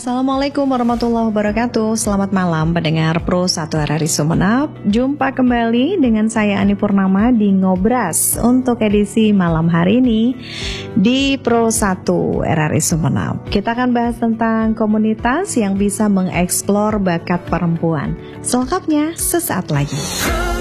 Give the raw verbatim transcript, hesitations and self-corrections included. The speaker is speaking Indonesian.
Assalamualaikum warahmatullahi wabarakatuh. Selamat malam pendengar Pro satu R R I Sumeneb. Jumpa kembali dengan saya Ani Purnama di Ngobras untuk edisi malam hari ini di Pro satu R R I Sumeneb. Kita akan bahas tentang komunitas yang bisa mengeksplor bakat perempuan. Selengkapnya sesaat lagi.